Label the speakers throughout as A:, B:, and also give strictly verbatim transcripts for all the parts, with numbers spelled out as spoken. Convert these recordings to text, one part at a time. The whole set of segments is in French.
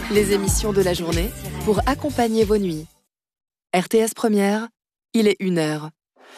A: Les émissions de la journée pour accompagner vos nuits. R T S Première, il est une heure.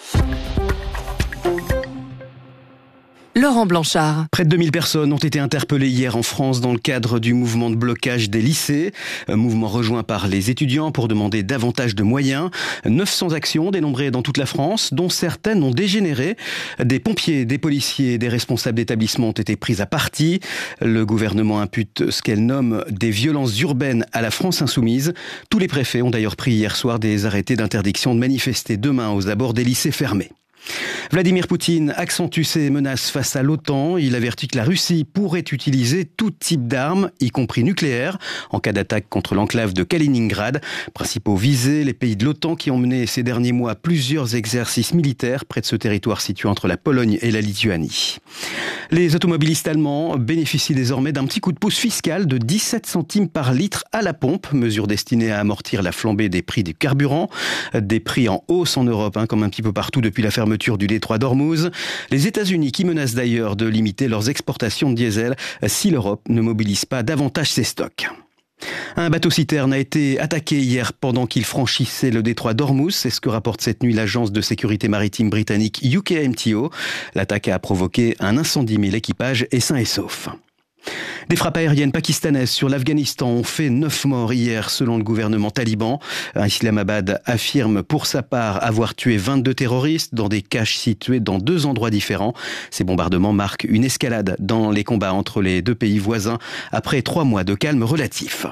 A: Laurent Blanchard.
B: Près de deux mille personnes ont été interpellées hier en France dans le cadre du mouvement de blocage des lycées. Un mouvement rejoint par les étudiants pour demander davantage de moyens. neuf cents actions dénombrées dans toute la France, dont certaines ont dégénéré. Des pompiers, des policiers, des responsables d'établissements ont été pris à partie. Le gouvernement impute ce qu'elle nomme des violences urbaines à la France insoumise. Tous les préfets ont d'ailleurs pris hier soir des arrêtés d'interdiction de manifester demain aux abords des lycées fermés. Vladimir Poutine accentue ses menaces face à l'OTAN. Il avertit que la Russie pourrait utiliser tout type d'armes, y compris nucléaires, en cas d'attaque contre l'enclave de Kaliningrad. Principaux visés, les pays de l'OTAN qui ont mené ces derniers mois plusieurs exercices militaires près de ce territoire situé entre la Pologne et la Lituanie. Les automobilistes allemands bénéficient désormais d'un petit coup de pouce fiscal de dix-sept centimes par litre à la pompe, mesure destinée à amortir la flambée des prix du carburant. Des prix en hausse en Europe, hein, comme un petit peu partout depuis la fermeture du détroit d'Ormuz. Les États-Unis qui menacent d'ailleurs de limiter leurs exportations de diesel si l'Europe ne mobilise pas davantage ses stocks. Un bateau-citerne a été attaqué hier pendant qu'il franchissait le détroit d'Ormuz. C'est ce que rapporte cette nuit l'agence de sécurité maritime britannique U K M T O. L'attaque a provoqué un incendie, mais l'équipage est sain et sauf. Des frappes aériennes pakistanaises sur l'Afghanistan ont fait neuf morts hier selon le gouvernement taliban. Islamabad affirme pour sa part avoir tué vingt-deux terroristes dans des caches situées dans deux endroits différents. Ces bombardements marquent une escalade dans les combats entre les deux pays voisins après trois mois de calme relatif.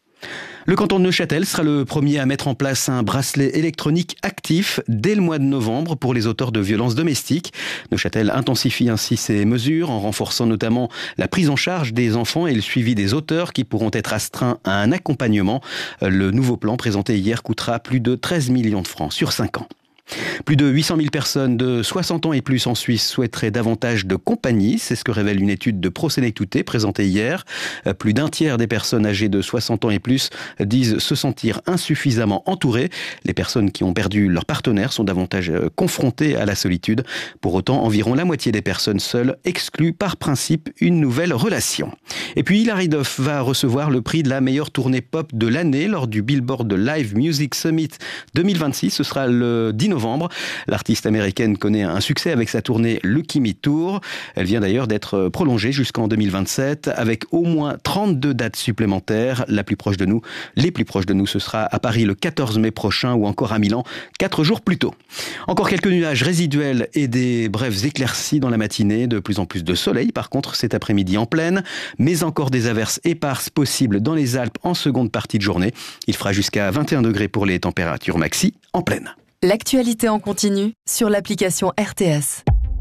B: Le canton de Neuchâtel sera le premier à mettre en place un bracelet électronique actif dès le mois de novembre pour les auteurs de violences domestiques. Neuchâtel intensifie ainsi ses mesures en renforçant notamment la prise en charge des enfants et le suivi des auteurs qui pourront être astreints à un accompagnement. Le nouveau plan présenté hier coûtera plus de treize millions de francs sur cinq ans. Plus de huit cent mille personnes de soixante ans et plus en Suisse souhaiteraient davantage de compagnie. C'est ce que révèle une étude de Prosénéctouté présentée hier. Plus d'un tiers des personnes âgées de soixante ans et plus disent se sentir insuffisamment entourées. Les personnes qui ont perdu leur partenaire sont davantage confrontées à la solitude. Pour autant, environ la moitié des personnes seules excluent par principe une nouvelle relation. Et puis, Hilary Duff va recevoir le prix de la meilleure tournée pop de l'année lors du Billboard Live Music Summit deux mille vingt-six. Ce sera le dix novembre. L'artiste américaine connaît un succès avec sa tournée Lucky Me Tour. Elle vient d'ailleurs d'être prolongée jusqu'en deux mille vingt-sept avec au moins trente-deux dates supplémentaires. La plus proche de nous, les plus proches de nous, ce sera à Paris le quatorze mai prochain ou encore à Milan quatre jours plus tôt. Encore quelques nuages résiduels et des brèves éclaircies dans la matinée. De plus en plus de soleil par contre cet après-midi en pleine, mais encore des averses éparses possibles dans les Alpes en seconde partie de journée. Il fera jusqu'à vingt et un degrés pour les températures maxi en pleine.
A: L'actualité en continu sur l'application R T S.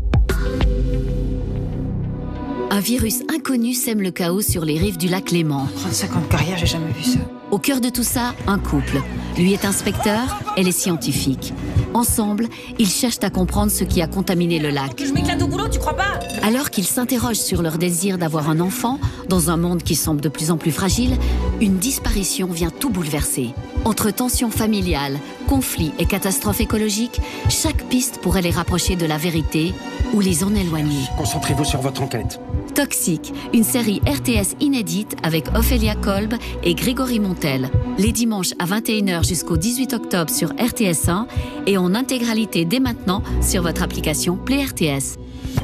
C: Un virus inconnu sème le chaos sur les rives du lac Léman.
D: trente-cinq ans de carrière, j'ai jamais vu ça.
C: Au cœur de tout ça, un couple. Lui est inspecteur, elle est scientifique. Ensemble, ils cherchent à comprendre ce qui a contaminé le lac.
D: Je m'éclate au boulot, tu crois pas?
C: Alors qu'ils s'interrogent sur leur désir d'avoir un enfant, dans un monde qui semble de plus en plus fragile, une disparition vient tout bouleverser. Entre tensions familiales, conflits et catastrophes écologiques, chaque piste pourrait les rapprocher de la vérité ou les en éloigner.
E: Concentrez-vous sur votre enquête.
C: Toxique, une série R T S inédite avec Ophélia Kolb et Grégory Montel. Les dimanches à vingt et une heures jusqu'au dix-huit octobre sur R T S un et en intégralité dès maintenant sur votre application Play R T S.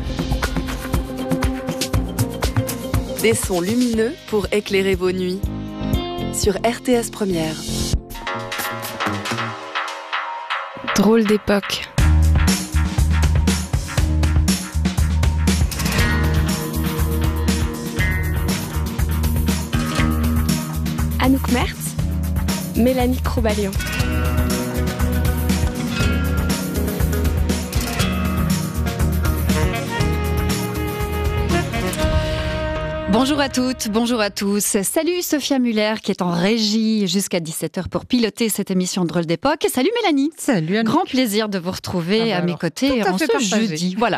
A: Des sons lumineux pour éclairer vos nuits. Sur R T S Première.
F: Drôle d'époque. Anouk Mertz, Mélanie Croubalian.
G: Bonjour à toutes, bonjour à tous. Salut Sophia Muller qui est en régie jusqu'à dix-sept heures pour piloter cette émission Drôle d'époque. Et salut Mélanie.
H: Salut Anouk.
G: Grand plaisir de vous retrouver ah bah à alors, mes côtés
H: à
G: en ce
H: partagé.
G: jeudi. Voilà.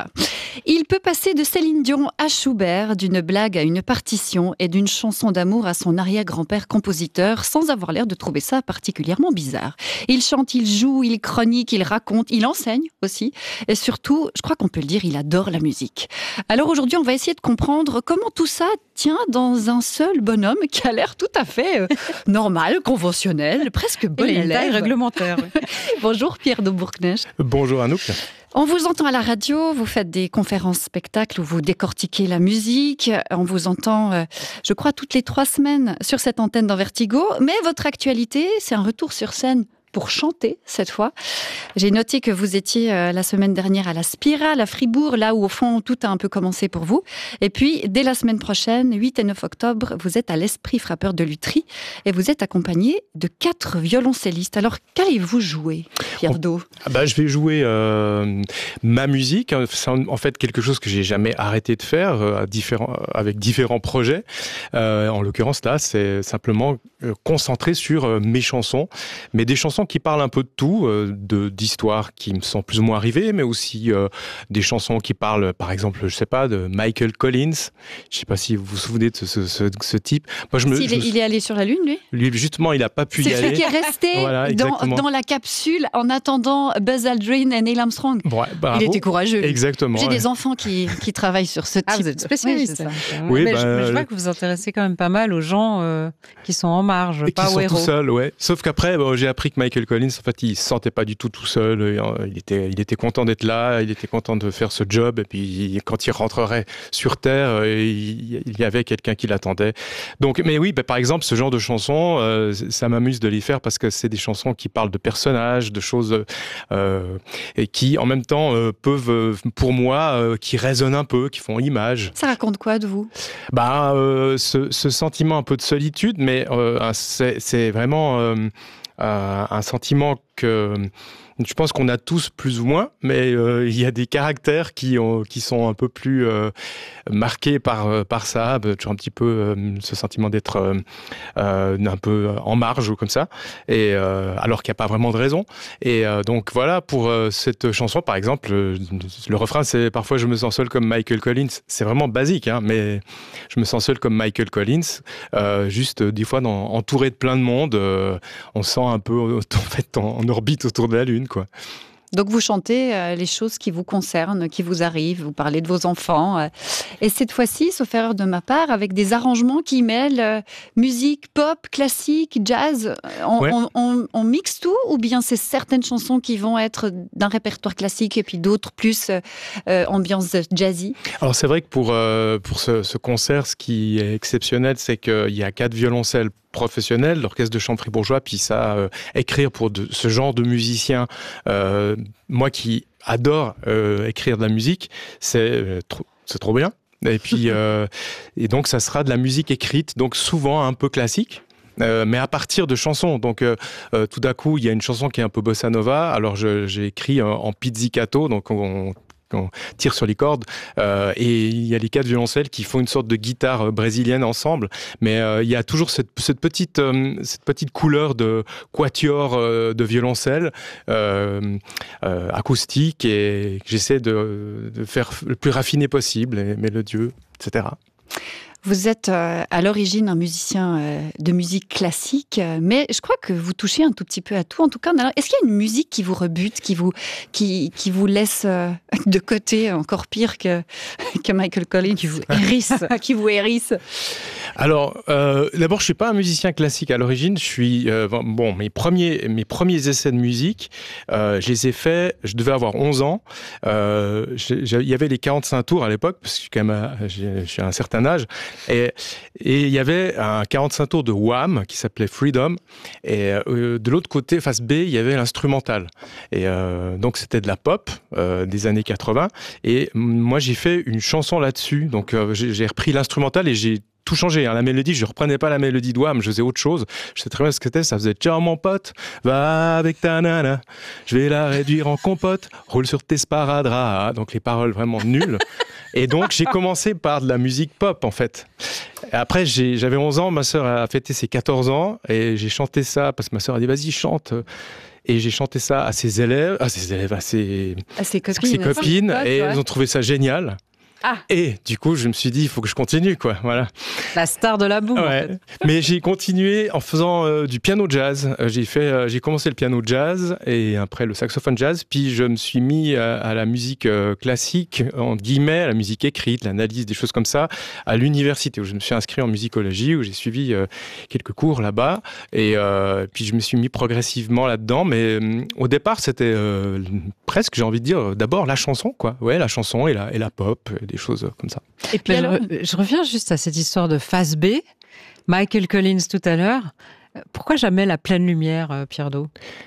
G: Il peut passer de Céline Dion à Schubert, d'une blague à une partition et d'une chanson d'amour à son arrière-grand-père compositeur, sans avoir l'air de trouver ça particulièrement bizarre. Il chante, il joue, il chronique, il raconte, il enseigne aussi. Et surtout, je crois qu'on peut le dire, il adore la musique. Alors aujourd'hui, on va essayer de comprendre comment tout ça tient dans un seul bonhomme qui a l'air tout à fait euh, normal, conventionnel, presque bon élève.
D: Il a une taille réglementaire.
G: Bonjour Pierre de Bourknecht.
E: Bonjour Anouk.
G: On vous entend à la radio, vous faites des conférences spectacles où vous décortiquez la musique. On vous entend, euh, je crois, toutes les trois semaines sur cette antenne dans Vertigo. Mais votre actualité, c'est un retour sur scène pour chanter cette fois. J'ai noté que vous étiez euh, la semaine dernière à la Spirale à Fribourg, là où au fond tout a un peu commencé pour vous. Et puis dès la semaine prochaine, huit et neuf octobre, vous êtes à l'Esprit Frappeur de Lutry et vous êtes accompagné de quatre violoncellistes. Alors qu'allez-vous jouer, Pierre Do ?
E: Ah bah, je vais jouer euh, ma musique. C'est en fait quelque chose que j'ai jamais arrêté de faire euh, à différents, avec différents projets. Euh, en l'occurrence là, c'est simplement euh, concentré sur euh, mes chansons, mais des chansons qui parlent un peu de tout, euh, de, d'histoires qui me sont plus ou moins arrivées, mais aussi euh, des chansons qui parlent, par exemple, je sais pas, de Michael Collins. Je sais pas si vous vous souvenez de ce, ce, ce type. Moi, je me,
G: il,
E: je
G: est,
E: me...
G: il est allé sur la Lune, lui ?
E: Lui, justement, il a pas pu
G: C'est
E: y aller.
G: C'est celui qui est resté
E: voilà,
G: dans, dans la capsule en attendant Buzz Aldrin et Neil Armstrong.
E: Ouais,
G: il était courageux.
E: Exactement.
G: J'ai
E: ouais.
G: des enfants qui, qui travaillent sur ce type.
D: Ah, vous êtes spécialiste.
G: Oui,
E: oui,
D: mais,
E: bah,
D: je, mais je vois que vous vous intéressez quand même pas mal aux gens euh, qui sont en marge,
E: et
D: pas
E: qui
D: aux
E: sont
D: héros.
E: tout seuls, ouais. Sauf qu'après, bon, j'ai appris que Michael Collins, en fait, il se sentait pas du tout tout seul. Il était, il était content d'être là, il était content de faire ce job. Et puis, quand il rentrerait sur Terre, il y avait quelqu'un qui l'attendait. Donc, mais oui, bah, par exemple, ce genre de chansons, euh, ça m'amuse de les faire parce que c'est des chansons qui parlent de personnages, de choses euh, et qui, en même temps, euh, peuvent, pour moi, euh, qui résonnent un peu, qui font image.
G: Ça raconte quoi de vous ?
E: Bah, euh, ce, ce sentiment un peu de solitude, mais euh, c'est, c'est vraiment euh, euh, un sentiment que je pense qu'on a tous plus ou moins, mais euh, il y a des caractères qui, ont, qui sont un peu plus euh, marqués par, par ça, toujours un petit peu euh, ce sentiment d'être euh, euh, un peu en marge ou comme ça, et, euh, alors qu'il n'y a pas vraiment de raison. Et euh, donc voilà, pour euh, cette chanson, par exemple, le, le refrain, c'est « Parfois je me sens seul comme Michael Collins ». C'est vraiment basique, hein, mais je me sens seul comme Michael Collins, euh, juste des fois dans, entouré de plein de monde, euh, on se sent un peu en, fait, en, en orbite autour de la Lune, quoi.
G: Donc vous chantez euh, les choses qui vous concernent, qui vous arrivent, vous parlez de vos enfants. Euh, et cette fois-ci, sauf erreur de ma part, avec des arrangements qui mêlent euh, musique, pop, classique, jazz. On,
E: ouais.
G: on, on, on mixe tout ou bien c'est certaines chansons qui vont être d'un répertoire classique et puis d'autres plus euh, ambiance jazzy ?
E: Alors c'est vrai que pour, euh, pour ce, ce concert, ce qui est exceptionnel, c'est qu'il y a quatre violoncelles professionnel, l'orchestre de chant fribourgeois, puis ça, euh, écrire pour de, ce genre de musiciens, euh, moi qui adore euh, écrire de la musique, c'est, euh, trop, c'est trop bien. Et puis, euh, et donc ça sera de la musique écrite, donc souvent un peu classique. Euh, mais à partir de chansons. Donc, euh, euh, tout d'un coup, il y a une chanson qui est un peu bossa nova. Alors, je, j'ai écrit en, en pizzicato, donc on, on tire sur les cordes, euh, et il y a les quatre violoncelles qui font une sorte de guitare brésilienne ensemble, mais euh, il y a toujours cette, cette, petite, euh, cette petite couleur de quatuor euh, de violoncelle euh, euh, acoustique, et j'essaie de, de faire le plus raffiné possible, et mélodieux, et cetera.
G: Vous êtes euh, à l'origine un musicien euh, de musique classique, euh, mais je crois que vous touchez un tout petit peu à tout. En tout cas, est-ce qu'il y a une musique qui vous rebute, qui vous, qui, qui vous laisse euh, de côté, encore pire que, que Michael Collins, qui vous hérisse, qui vous hérisse ?
E: Alors, euh, d'abord, je suis pas un musicien classique à l'origine. Je suis euh, bon. Mes premiers, mes premiers essais de musique, euh, je les ai faits. Je devais avoir onze ans. Euh, il y avait les quarante-cinq tours à l'époque, parce que je suis quand même, j'ai, j'ai un certain âge. Et et il y avait un quarante-cinq tours de Wham qui s'appelait Freedom. Et euh, de l'autre côté, face B, il y avait l'instrumental. Et euh, donc c'était de la pop euh, des années quatre-vingts. Et moi, j'ai fait une chanson là-dessus. Donc euh, j'ai, j'ai repris l'instrumental et j'ai tout changé, hein. La mélodie, je reprenais pas la mélodie de Wham, je faisais autre chose. Je sais très bien ce que c'était, ça faisait « Tiens mon pote, va avec ta nana, je vais la réduire en compote, roule sur tes sparadraps ». Donc les paroles vraiment nulles. Et donc j'ai commencé par de la musique pop en fait. Et après, j'ai, j'avais onze ans, ma sœur a fêté ses quatorze ans et j'ai chanté ça parce que ma sœur a dit « Vas-y, chante ». Et j'ai chanté ça à ses élèves, à ses élèves, à ses,
G: à ses copines,
E: ses copines
G: potes,
E: et
G: ouais.
E: ils ont trouvé ça génial.
G: Ah.
E: Et du coup, je me suis dit, il faut que je continue, quoi. Voilà.
D: La star de la boue.
E: Ouais.
D: En fait.
E: Mais j'ai continué en faisant euh, du piano jazz. Euh, j'ai fait, euh, j'ai commencé le piano jazz et après le saxophone jazz. Puis je me suis mis à, à la musique euh, classique, en guillemets, à la musique écrite, l'analyse, des choses comme ça, à l'université où je me suis inscrit en musicologie, où j'ai suivi euh, quelques cours là-bas. Et euh, puis je me suis mis progressivement là-dedans. Mais euh, au départ, c'était euh, presque, j'ai envie de dire, d'abord la chanson, quoi. Ouais, la chanson et la, et la pop. Des choses comme ça.
G: Et puis alors...
D: je, je reviens juste à cette histoire de face B. Michael Collins tout à l'heure. Pourquoi jamais la pleine lumière, Pierre Dault ?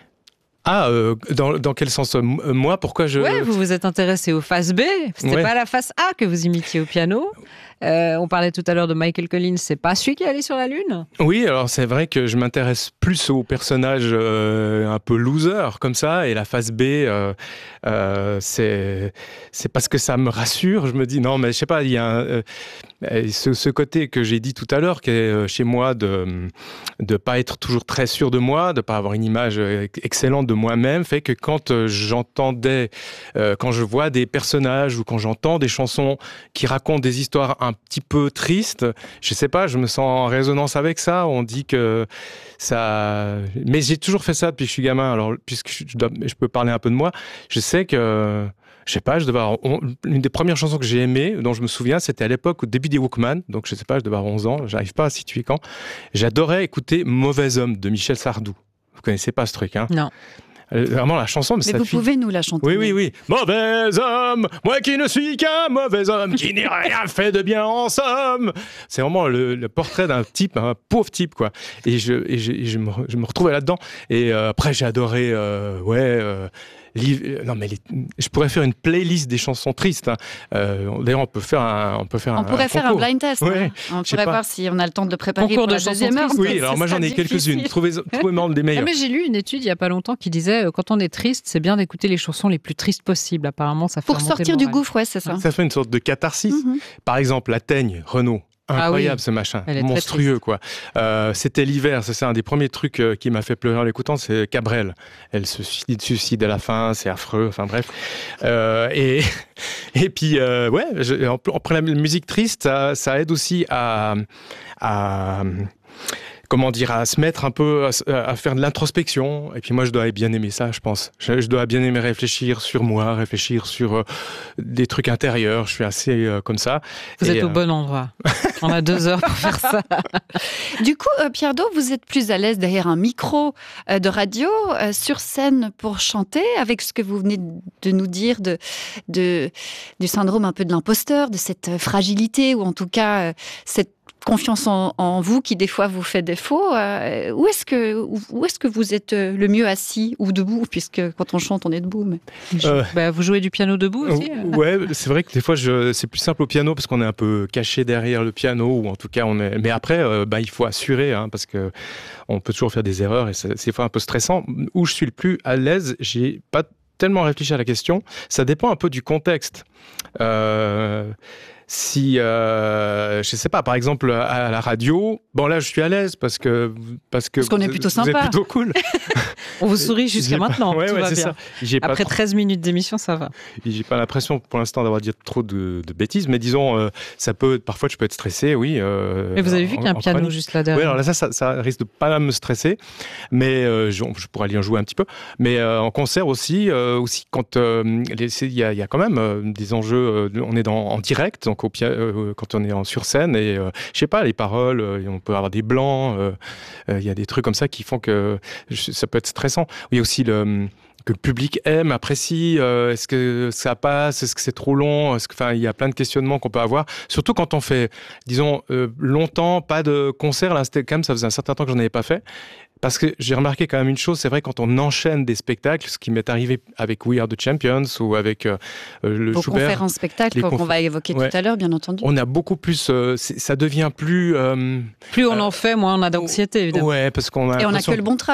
E: Ah, euh, dans, dans quel sens ? Moi, pourquoi je...
D: Ouais, vous vous êtes intéressé aux face B. C'était
E: ouais.
D: pas la face A que vous imitiez au piano. Euh, on parlait tout à l'heure de Michael Collins. C'est pas celui qui est allé sur la Lune ?
E: Oui, alors c'est vrai que je m'intéresse plus aux personnages euh, un peu losers comme ça. Et la face B, euh, euh, c'est, c'est parce que ça me rassure. Je me dis, non, mais je sais pas, il y a un, euh, ce, ce côté que j'ai dit tout à l'heure, qui est chez moi de ne pas être toujours très sûr de moi, de pas avoir une image excellente de moi-même, fait que quand j'entendais, euh, quand je vois des personnages ou quand j'entends des chansons qui racontent des histoires un petit peu tristes, je sais pas, je me sens en résonance avec ça. On dit que ça... Mais j'ai toujours fait ça depuis que je suis gamin. Alors, puisque je, dois, je peux parler un peu de moi, je sais que... Je sais pas, je devais avoir, on, une des premières chansons que j'ai aimées, dont je me souviens, c'était à l'époque au début des Walkman, donc je sais pas, je devais avoir onze ans, j'arrive pas à situer quand. J'adorais écouter Mauvais homme de Michel Sardou. Vous connaissez pas ce truc, hein ?
D: Non.
E: Vraiment la chanson, mais,
G: mais
E: ça
G: vous
E: fit...
G: pouvez nous la chanter.
E: Oui, oui, oui. Mauvais homme, moi qui ne suis qu'un mauvais homme, qui n'ai rien fait de bien en somme. C'est vraiment le, le portrait d'un type, un pauvre type, quoi. Et je, et je, et je, me, je me retrouvais là-dedans. Et euh, après, j'ai adoré, euh, ouais. Euh, Non mais les... je pourrais faire une playlist des chansons tristes. Hein. Euh, d'ailleurs, on peut faire un, on peut faire
G: on
E: un,
G: pourrait
E: un
G: faire un blind test.
E: Ouais,
G: hein. On pourrait voir si on a le temps de le préparer
D: concours
G: pour
D: de
G: la deuxième heure.
E: Oui, alors moi j'en ai quelques-unes. Trouvez, trouvez-moi des meilleurs.
D: Ah, mais j'ai lu une étude il y a pas longtemps qui disait euh, quand on est triste, c'est bien d'écouter les chansons les plus tristes possibles. Apparemment, ça fait
G: pour
D: remonter
G: sortir
D: le
G: du
D: moral.
G: gouffre, ouais, c'est ça.
E: Ça fait une sorte de catharsis. Mm-hmm. Par exemple, La Teigne, Renaud. Incroyable, ah oui. Ce machin, monstrueux quoi. Euh, c'était l'hiver, ça, c'est un des premiers trucs euh, qui m'a fait pleurer en l'écoutant, c'est Cabrel. Elle se suicide, suicide à la fin, c'est affreux, enfin bref. Euh, et, et puis, euh, ouais, je, après la musique triste, ça, ça aide aussi à... à comment dire, à se mettre un peu, à, à faire de l'introspection. Et puis moi, je dois bien aimer ça, je pense. Je, je dois bien aimer réfléchir sur moi, réfléchir sur euh, des trucs intérieurs. Je suis assez euh, comme ça.
D: Vous
E: et,
D: êtes au
E: euh...
D: bon endroit. On a deux heures pour faire ça.
G: Du coup, euh, Pierre Dault, vous êtes plus à l'aise derrière un micro euh, de radio, euh, sur scène pour chanter, avec ce que vous venez de nous dire de, de, du syndrome un peu de l'imposteur, de cette fragilité, ou en tout cas, euh, cette confiance en, en vous qui des fois vous fait défaut. Euh, où est-ce que où est-ce que vous êtes le mieux assis ou debout, puisque quand on chante on est debout. Mais...
E: Euh,
D: bah, vous jouez du piano debout aussi.
E: Euh, ouais, c'est vrai que des fois je, c'est plus simple au piano parce qu'on est un peu caché derrière le piano, ou en tout cas on est. Mais après, euh, bah il faut assurer, hein, parce que on peut toujours faire des erreurs et c'est, c'est des fois un peu stressant. Où je suis le plus à l'aise, j'ai pas tellement réfléchi à la question. Ça dépend un peu du contexte. Euh, Si, euh, je sais pas, par exemple, à la radio, bon là, je suis à l'aise parce que parce que
G: parce qu'on est plutôt sympa,
E: vous êtes plutôt cool.
D: On vous sourit jusqu'à maintenant,
E: ouais,
D: tout
E: ouais,
D: va
E: c'est
D: bien.
E: Ça. J'ai
D: Après
E: pas
D: treize minutes d'émission, ça va.
E: J'ai pas l'impression, pour l'instant, d'avoir dit trop de, de bêtises, mais disons, euh, ça peut, parfois, je peux être stressé, oui. Euh,
D: mais vous avez vu
E: en,
D: qu'il y a un piano
E: chronique.
D: juste là derrière.
E: Oui, alors là, ça, ça, ça risque de pas me stresser, mais euh, je, je pourrais aller en jouer un petit peu. Mais euh, en concert aussi, euh, aussi quand il euh, y, y a quand même euh, des enjeux. Euh, on est dans, en direct, donc au pia- euh, quand on est en, sur scène, et euh, je sais pas, les paroles, euh, on peut avoir des blancs. Il euh, euh, y a des trucs comme ça qui font que je, ça peut être stressant. Il y a aussi le que le public aime, apprécie, euh, est-ce que ça passe, est-ce que c'est trop long, est-ce que, enfin, il y a plein de questionnements qu'on peut avoir, surtout quand on fait, disons, euh, longtemps, pas de concert, là, c'était quand même, ça faisait un certain temps que j'en avais pas fait, parce que j'ai remarqué quand même une chose, c'est vrai, quand on enchaîne des spectacles, ce qui m'est arrivé avec We Are the Champions ou avec euh, le
G: Vos
E: Schubert.
G: conférences spectacles
E: conf...
G: qu'on va évoquer
E: ouais.
G: tout à l'heure, bien entendu.
E: On a beaucoup plus, euh, ça devient plus... Euh,
D: plus on euh, en fait, moins on a d'anxiété, évidemment.
E: Ouais, parce qu'on a
G: Et on n'a que le bon track.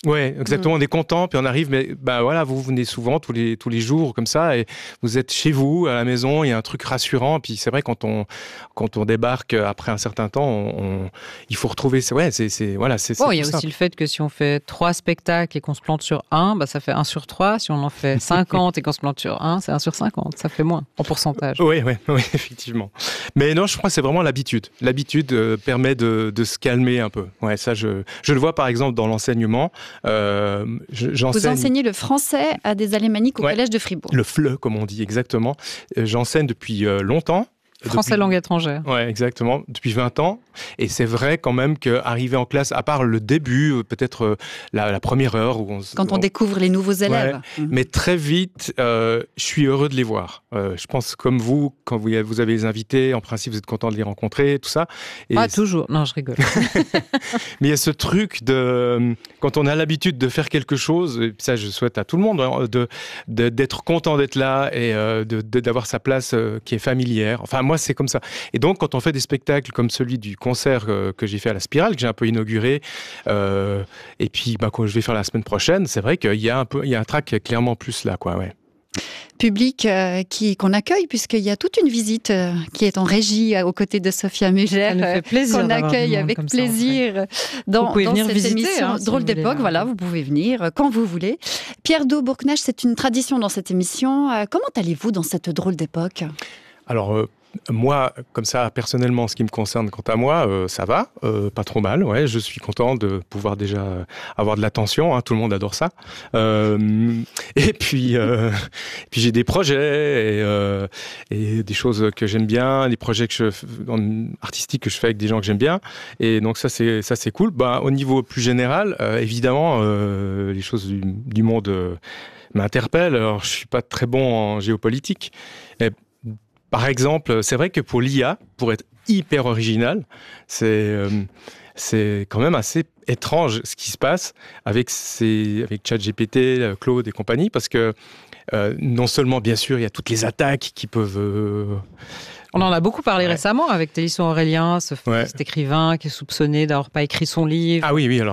E: Ouais, exactement. Mmh. On est content, puis on arrive, mais bah voilà, vous venez souvent tous les tous les jours comme ça, et vous êtes chez vous à la maison. Il y a un truc rassurant. Puis c'est vrai quand on quand on débarque après un certain temps, on, on il faut retrouver. Ouais, c'est c'est voilà, c'est.
D: Bon, il y a
E: simple.
D: aussi le fait que si on fait trois spectacles et qu'on se plante sur un, bah ça fait un sur trois. Si on en fait cinquante et qu'on se plante sur un, c'est un sur cinquante. Ça fait moins en pourcentage.
E: Oui, oui, oui, effectivement. Mais non, je crois que c'est vraiment l'habitude. L'habitude euh, permet de de se calmer un peu. Ouais, ça je je le vois par exemple dans l'enseignement. Euh,
G: Vous enseignez le français à des alémaniques au
E: ouais,
G: collège de Fribourg.
E: Le F L E, comme on dit exactement. Euh, j'enseigne depuis euh, longtemps.
D: Français
E: depuis...
D: langue étrangère.
E: Oui, exactement, depuis vingt ans. Et c'est vrai quand même qu'arriver en classe, à part le début, peut-être la, la première heure... Où on,
G: quand on, on découvre les nouveaux élèves.
E: Ouais, mmh. Mais très vite, euh, je suis heureux de les voir. Euh, je pense comme vous, quand vous, vous avez les invités, en principe, vous êtes content de les rencontrer, tout ça. Et
D: Pas toujours, non, je rigole.
E: Mais il y a ce truc de... Quand on a l'habitude de faire quelque chose, et ça je souhaite à tout le monde, de, de, d'être content d'être là et euh, de, de, d'avoir sa place euh, qui est familière. Enfin, moi, c'est comme ça. Et donc, quand on fait des spectacles comme celui du concert euh, que j'ai fait à la Spirale, que j'ai un peu inauguré, euh, et puis bah, quand je vais faire la semaine prochaine, c'est vrai qu'il y a un peu, il y a un track clairement plus là, quoi, ouais.
G: Public euh, qui, qu'on accueille, puisqu'il y a toute une visite euh, qui est en régie euh, aux côtés de Sophia Muller,
D: ça nous fait plaisir
G: qu'on accueille avec plaisir
D: ça,
G: dans,
D: dans
G: cette
D: visiter,
G: émission
D: hein, si
G: Drôle d'époque. Voilà, vous pouvez venir euh, quand vous voulez. Pierre Do Bourknash, c'est une tradition dans cette émission. Euh, comment allez-vous dans cette drôle d'époque ?
E: Alors, euh, moi, comme ça, personnellement, ce qui me concerne, quant à moi, euh, ça va, euh, pas trop mal. Ouais, je suis content de pouvoir déjà avoir de l'attention. Hein, tout le monde adore ça. Euh, et puis, euh, puis j'ai des projets et, euh, et des choses que j'aime bien, des projets que je, artistiques que je fais avec des gens que j'aime bien. Et donc ça, c'est ça, c'est cool. Bah, au niveau plus général, euh, évidemment, euh, les choses du, du monde euh, m'interpellent. Alors, je suis pas très bon en géopolitique. Et, par exemple, c'est vrai que pour l'I A, pour être hyper original, c'est, euh, c'est quand même assez étrange ce qui se passe avec, ces, avec ChatGPT, Claude et compagnie, parce que euh, non seulement, bien sûr, il y a toutes les attaques qui peuvent... Euh,
D: On en a beaucoup parlé ouais. récemment avec Télisson Aurélien, ce,
E: ouais.
D: cet écrivain qui est soupçonné d'avoir pas écrit son livre.
E: Ah oui, oui, alors